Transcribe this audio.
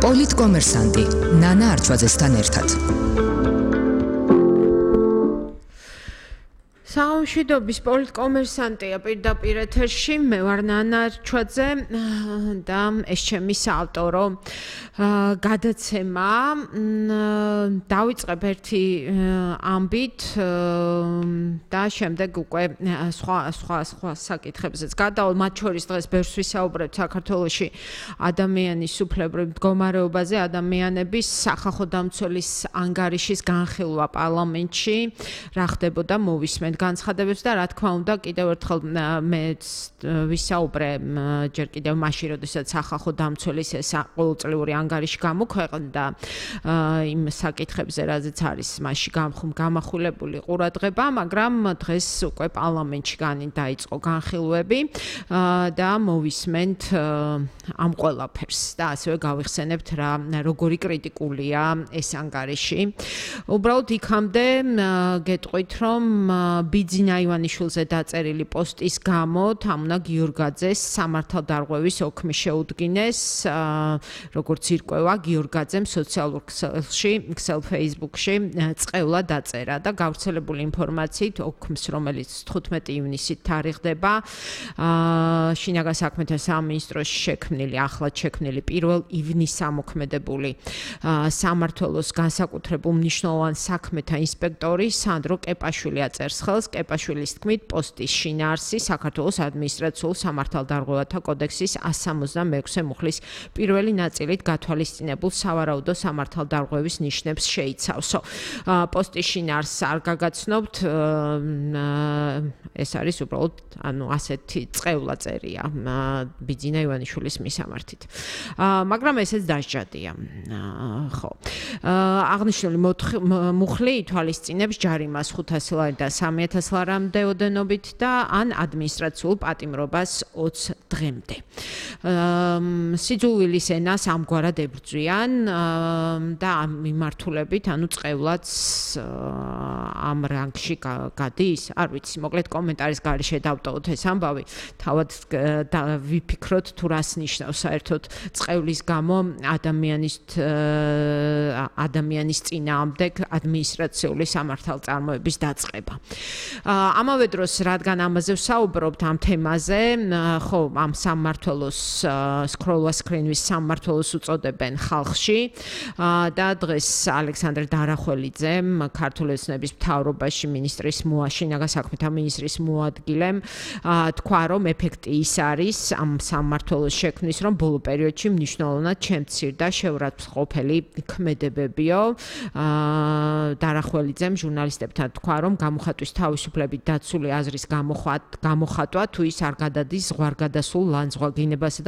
პოლიტკომერსანტი ნანა არჩვაძესთან ერთად. საამშვიდობის პოლიტკომერსანტია პირდაპირ ეთერში, მე ვარ ნანა არჩვაძე და ეს ჩემი საავტორო გადაცემა. დავიწყებ ერთი ამბით და შემდეგ უკვე სხვა საკითხებზეც გადავალ. მათ შორის დღეს ბევრს ვისაუბრებთ საქართველოში ადამიანის უფლებრივ მდგომარეობაზე, ადამიანების სახალხო დამცველის ანგარიშის განხილვა პარლამენტში, რა ხდებოდა მოვისმენთ განცხადებებს და რა თქმა უნდა კიდევ ერთხელ მე ვისაუბრე ჯერ კიდევ მაშინ, როდესაც სახალხო დამცველის ეს ყოველწლიური ანგარიში გამოქვეყნდა იმ საკითხებზე, რაზეც არის მასში გამახვილებული ყურადღება, მაგრამ დღეს უკვე პარლამენტში დაიწყო განხილვები და მოვისმენთ ამ ყველაფერს და ასევე გავიხსენებთ როგორი კრიტიკულია ეს ანგარიში. უბრალოდ იქამდე გეტყვით, რომ ბიძინა ივანიშვილზე დაწერილი პოსტის გამო თამუნა გიორგაძეს სამართალდარღვევის ოქმი შეუდგინეს, როგორც ირკვევა, გიორგაძემ სოციალურ ქსელ Facebook-ში წყევლა დაწერა და გავრცელებული ინფორმაციით ოქმს, რომელიც 15 ივნისით თარიღდება, შინაგან საქმეთა სამინისტროში ახლად შექმნილი 1 ივნისს ამოქმედებული სამმართველოს განსაკუთრებულ მნიშვნელოვან საქმეთა ინსპექტორი სანდრო კეპაშვილი აწერს ხელს. კეპაშვილის თქმით, პოსტის შინაარსი საქართველოს ადმინისტრაციულ სამართალდარღვევათა კოდექსის 166 მუხლის პირველი ნაწილით გათვალისწინებულ სავარაუდო სამართალდარღვევის ნიშნებს შეიცავს. პოსტის შინაარსს არ გაგაცნობთ, ეს არის უბრალოდ ასეთი წყევლა წერია ბიძინა ივანიშვილის მისამართით. მაგრამ ესეც დასჯადია. ხო. აღნიშნული მუხლი ითვალისწინებს ჯარიმას 500 ლარი და 3000 ლარამდე ოდენობით და ან ადმინისტრაციულ პატიმრობას 20 დღემდე. სიძულვილის ენას ამგვარად ებრძვიან და ამ მიმართულებით, წყევლაც ამ რანგში გადის. არ ვიცი, მოკლედ კომენტარის გარეშე დავტოვოთ ეს ამბავი, თავად ვიფიქროთ თუ რას ნიშნავს საერთოდ წყევლის გამო ადამიანის წინააღმდეგ ადმინისტრაციული სამართალწარმოების დაწყება. ამავე დროს, რადგან ამაზე ვსაუბრობთ ამ თემაზე, ხო, ამ სამმართველოს სქროლვასქრინვის სამმართველოს უწოდებენ ხალხში და დღეს ალექსანდრე დარახველიძემ ქართული ოცნების მთავრობაში შინაგან საქმეთა მინისტრის მოადგილემ თქვა, რომ ეფექტი ის არის ამ სამმართველოს შექმნის, რომ ბოლო პერიოდში მნიშვნელოვნად შემცირდა შეურაცხმყოფელი ქმედებებიო. დარახველიძემ ჟურნალისტებთან თქვა, რომ გამოხატვის თავისუფლებით დაცული აზრის გამოხატვა თუ ის არ გადადის ზღვარგადასულ ლანძღვაგინებასა და